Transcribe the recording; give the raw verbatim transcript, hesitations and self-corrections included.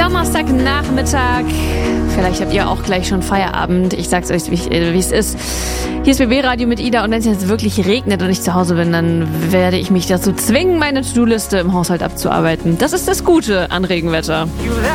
Donnerstagnachmittag. Vielleicht habt ihr auch gleich schon Feierabend. Ich sag's euch, wie es ist. Hier ist B B-Radio mit Ida und wenn es jetzt wirklich regnet und ich zu Hause bin, dann werde ich mich dazu zwingen, meine To-Do-Liste im Haushalt abzuarbeiten. Das ist das Gute an Regenwetter.